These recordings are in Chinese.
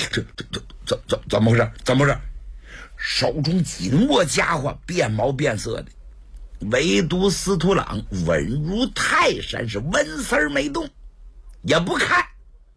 怎么回事？怎么回事？手中紧握家伙，变毛变色的，唯独司徒朗稳如泰山，是纹丝没动，也不看。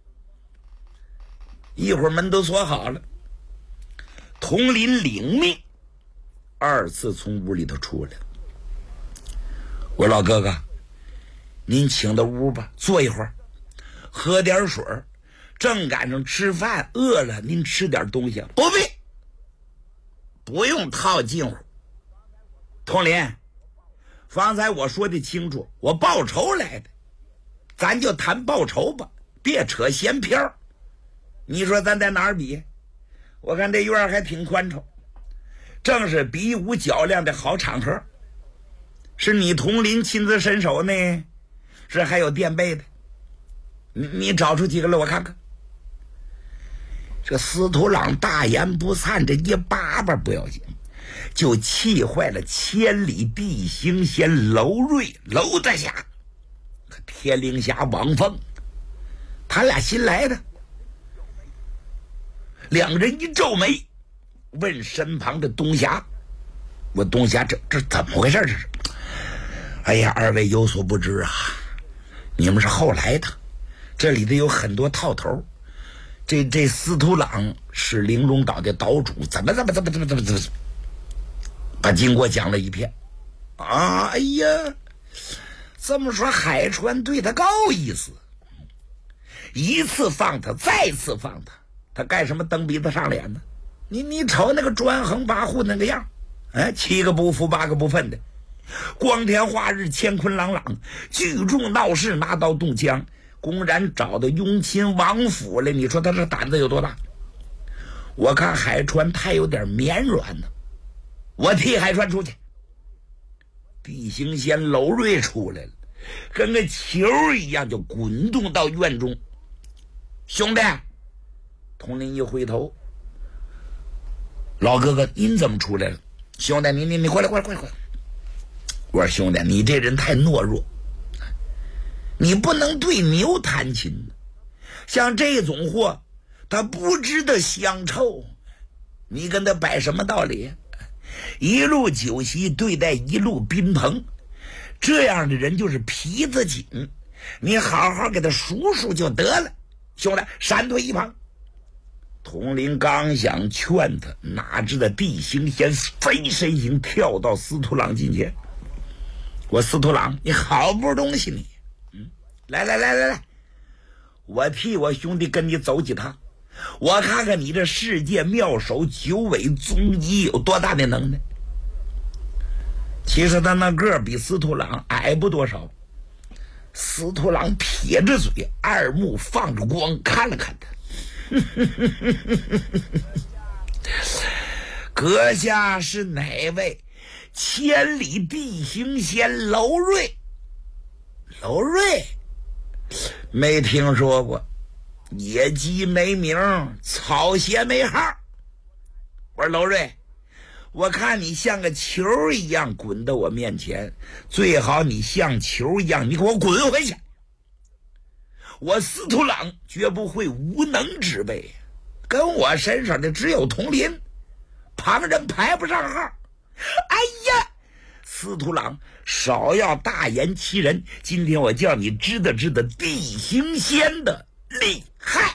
一会儿门都锁好了，佟林领命，二次从屋里头出来。我说老哥哥，您请到屋吧，坐一会儿，喝点水，正赶上吃饭，饿了您吃点东西。不必，不用套近乎。佟林，方才我说的清楚，我报仇来的，咱就谈报仇吧，别扯闲篇。你说咱在哪儿比？我看这院还挺宽敞，正是比武较量的好场合。是你佟林亲自伸手呢，是还有垫背的？你找出几个来我看看。这司徒朗大言不惭，这一巴巴不要紧，就气坏了千里地行贤娄瑞娄大侠和天灵侠王凤，他俩新来的。两人一皱眉，问身旁的东侠：“我东侠，这怎么回事？这是？”哎呀，二位有所不知啊，你们是后来的，这里头有很多套头。这司徒朗是玲珑岛的岛主，怎么，把经过讲了一遍。啊，哎呀，这么说海川对他够意思，一次放他，再次放他，他干什么蹬鼻子上脸呢？你瞅那个专横跋扈那个样，哎，7个不服8个不忿的。光天化日，乾坤朗朗，聚众闹事，拿刀动枪，公然找到雍亲王府来。你说他这胆子有多大？我看海川太有点绵软呢，我替海川出去。地行仙娄瑞出来了，跟个球一样就滚动到院中。兄弟，佟林一回头，老哥哥您怎么出来了？兄弟，你过来。我说兄弟，你这人太懦弱，你不能对牛弹琴，像这种货他不知道香臭，你跟他摆什么道理？一路酒席对待一路宾朋，这样的人就是皮子紧，你好好给他数数就得了。兄弟，闪退一旁。佟林刚想劝他，哪知道地行仙飞身形跳到司徒朗近前。我司徒朗，你好不东西你，来，我替我兄弟跟你走几趟，我看看你这世界妙手九尾宗一有多大的能耐。其实他那个儿比司徒朗矮不多少。司徒朗撇着嘴，二目放着光看了看他。阁下是哪位？千里地行仙娄瑞。娄瑞没听说过，野鸡没名，草鞋没号。我说娄瑞，我看你像个球一样滚到我面前，最好你像球一样，你给我滚回去。我司徒朗绝不会无能之辈，跟我身上的只有佟林，旁人排不上号。哎呀，司徒朗少要大言欺人，今天我叫你知道地行仙的厉害。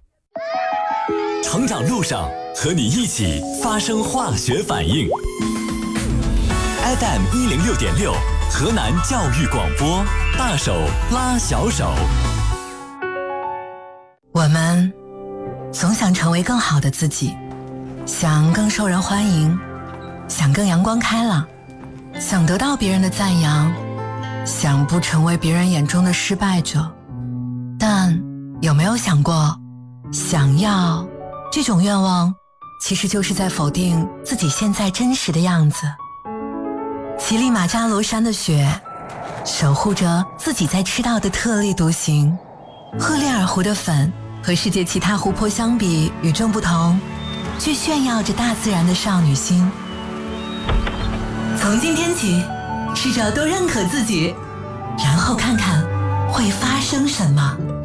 成长路上和你一起发生化学反应。FM 106.6河南教育广播，大手拉小手。 我们总想成为更好的自己，想更受人欢迎，想更阳光开朗，想得到别人的赞扬，想不成为别人眼中的失败者。但有没有想过，想要这种愿望其实就是在否定自己现在真实的样子。乞力马扎罗山的雪守护着自己在赤道的特立独行，赫列尔湖的粉和世界其他湖泊相比与众不同，却炫耀着大自然的少女心。从今天起，试着多认可自己，然后看看会发生什么。